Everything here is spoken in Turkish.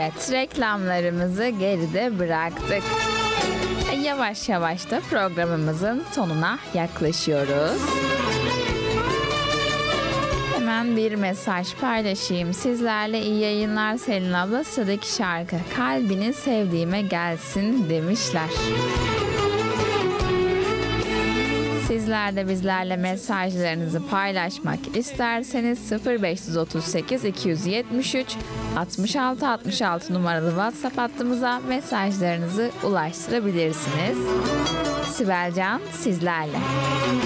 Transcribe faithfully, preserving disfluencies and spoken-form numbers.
Evet, reklamlarımızı geride bıraktık. E, Yavaş yavaş da programımızın sonuna yaklaşıyoruz. Hemen bir mesaj paylaşayım. Sizlerle iyi yayınlar Selin abla. Sıradaki şarkı Kalbini Sevdiğime Gelsin demişler. Sizler de bizlerle mesajlarınızı paylaşmak isterseniz sıfır beş otuz sekiz iki yüz yetmiş üç altmış altı altmış altı numaralı WhatsApp hattımıza mesajlarınızı ulaştırabilirsiniz. Sibel Can sizlerle.